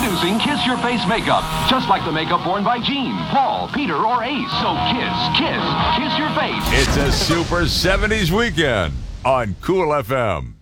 Introducing Kiss Your Face Makeup. Just like the makeup worn by Gene, Paul, Peter, or Ace. So kiss your face. It's a Super 70s weekend on Cool FM.